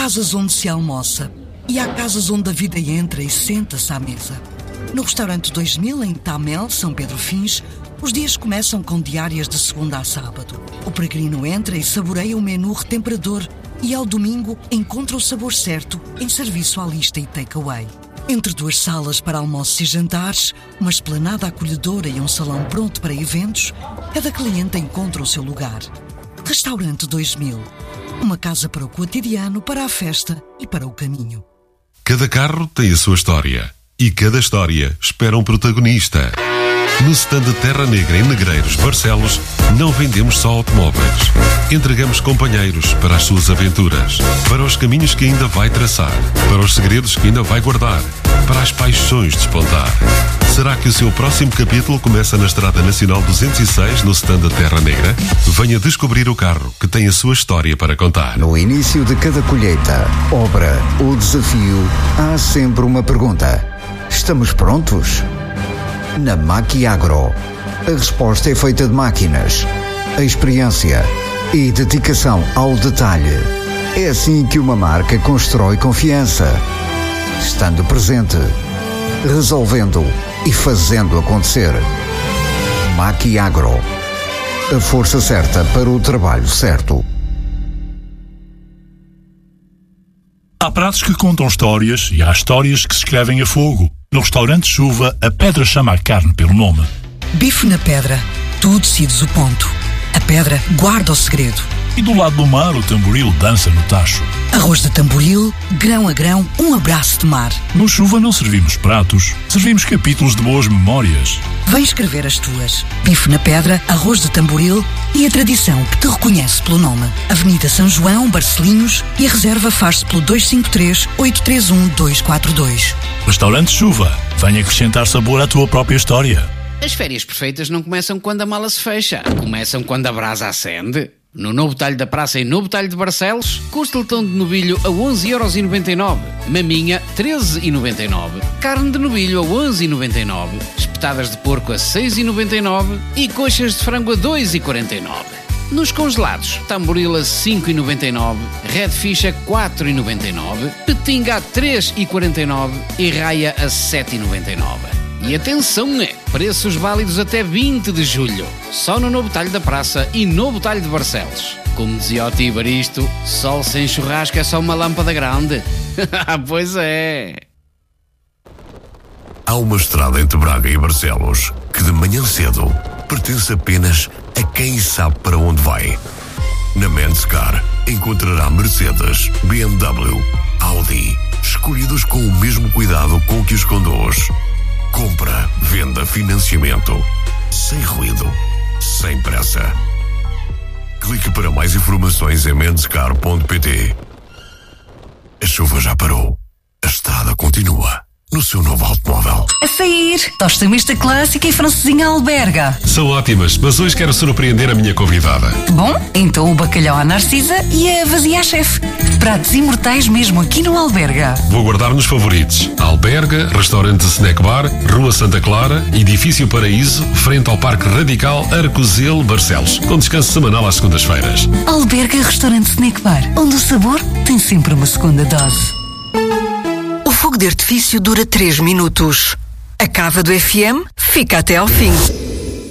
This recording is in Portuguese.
casas onde se almoça e há casas onde a vida entra e senta-se à mesa. No restaurante 2000, em Tamel, São Pedro Fins, os dias começam com diárias de segunda a sábado. O peregrino entra e saboreia o menu retemperador e ao domingo encontra o sabor certo em serviço à lista e takeaway. Entre duas salas para almoços e jantares, uma esplanada acolhedora e um salão pronto para eventos, cada cliente encontra o seu lugar. Restaurante 2000. Uma casa para o cotidiano, para a festa e para o caminho. Cada carro tem a sua história e cada história espera um protagonista. No stand Terra Negra em Negreiros, Barcelos, não vendemos só automóveis. Entregamos companheiros para as suas aventuras, para os caminhos que ainda vai traçar, para os segredos que ainda vai guardar, para as paixões despontar. Será que o seu próximo capítulo começa na Estrada Nacional 206, no stand Terra Negra? Venha descobrir o carro que tem a sua história para contar. No início de cada colheita, obra ou desafio, há sempre uma pergunta. Estamos prontos? Na Maquiagro, a resposta é feita de máquinas, a experiência e dedicação ao detalhe. É assim que uma marca constrói confiança. Estando presente, resolvendo e fazendo acontecer. Maquiagro, a força certa para o trabalho certo. Há pratos que contam histórias e há histórias que se escrevem a fogo. No restaurante Chuva, a pedra chama a carne pelo nome. Bife na pedra. Tu decides o ponto. A pedra guarda o segredo. E do lado do mar, o tamboril dança no tacho. Arroz de tamboril, grão a grão, um abraço de mar. No Chuva não servimos pratos, servimos capítulos de boas memórias. Vem escrever as tuas. Bife na pedra, arroz de tamboril e a tradição que te reconhece pelo nome. Avenida São João, Barcelinhos, e a reserva faz-se pelo 253-831-242. Restaurante Chuva, vem acrescentar sabor à tua própria história. As férias perfeitas não começam quando a mala se fecha, começam quando a brasa acende. No Novo Talho da Praça e Novo Talho de Barcelos, costeletão de novilho a 11,99€, maminha 13,99€, carne de novilho a 11,99€, espetadas de porco a 6,99€ e coxas de frango a 2,49€. Nos congelados, tamboril a 5,99€, redfish a 4,99€, petinga a 3,49€ e raia a 7,99€. E atenção, preços válidos até 20 de julho, só no Novo Talho da Praça e Novo Talho de Barcelos. Como dizia o tio Baristo, sol sem churrasco é só uma lâmpada grande. Pois é. Há uma estrada entre Braga e Barcelos que de manhã cedo pertence apenas a quem sabe para onde vai. Na Menscar encontrará Mercedes, BMW, Audi, escolhidos com o mesmo cuidado com que os conduz. Compra, venda, financiamento, sem ruído, sem pressa. Clique para mais informações em menscar.pt. A chuva já parou. A estrada continua. No seu novo automóvel. A sair, tosta mista clássica e francesinha alberga. São ótimas, mas hoje quero surpreender a minha convidada. Bom, então o bacalhau à Narcisa e a vazia à chefe. Pratos imortais mesmo aqui no Alberga. Vou guardar nos favoritos. Alberga, restaurante Snack Bar, Rua Santa Clara, Edifício Paraíso, frente ao Parque Radical Arcozelo, Barcelos, com descanso semanal às segundas-feiras. Alberga Restaurante Snack Bar, onde o sabor tem sempre uma segunda dose. O fogo de artifício dura 3 minutos. A cava do FM fica até ao fim.